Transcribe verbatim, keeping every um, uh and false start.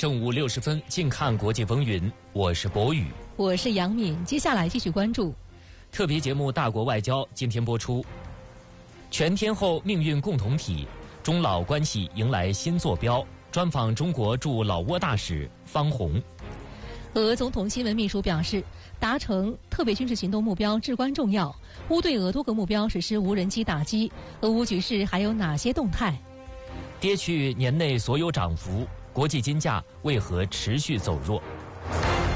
正午六时分，静看国际风云，我是博宇， 我是杨敏。接下来继续关注特别节目《大国外交》，今天播出。全天候命运共同体，中老关系迎来新坐标。专访中国驻老挝大使方红。 俄总统新闻秘书表示，达成特别军事行动目标至关重要。乌对俄多个目标实施无人机打击，俄乌局势还有哪些动态？ 跌去年内所有涨幅，国际金价为何持续走弱？